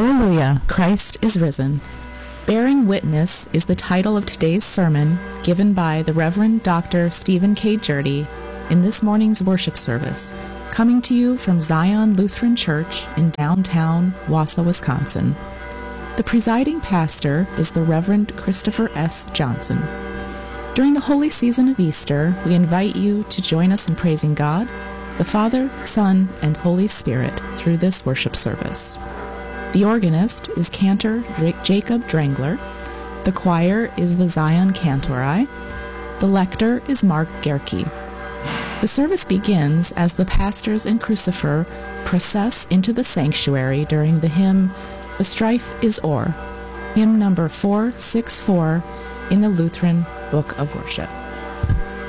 Hallelujah, Christ is risen. Bearing Witness is the title of today's sermon given by the Reverend Dr. Stephen K. Jurdy in this morning's worship service, coming to you from Zion Lutheran Church in downtown Wausau, Wisconsin. The presiding pastor is the Reverend Christopher S. Johnson. During the holy season of Easter, we invite you to join us in praising God, the Father, Son, and Holy Spirit through this worship service. The organist is Cantor Jacob Drangler. The choir is the Zion Cantori. The lector is Mark Gerke. The service begins as the pastors and crucifer process into the sanctuary during the hymn, "The Strife is O'er," hymn number 464 in the Lutheran Book of Worship.